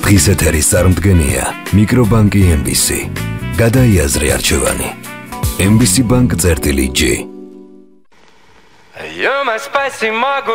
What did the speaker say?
დღის ეთერის წარმდგენია მიკრობანკი MBC. გადაიაზრე არჩევანი. MBC Bank წერტილი G.